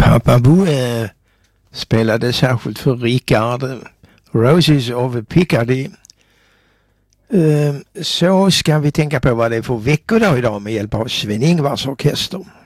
Papa Bo spelade särskilt för Richard Roses of Picardy. Så ska vi tänka på vad det är för veckor då idag med hjälp av Sven-Ingvars orkester.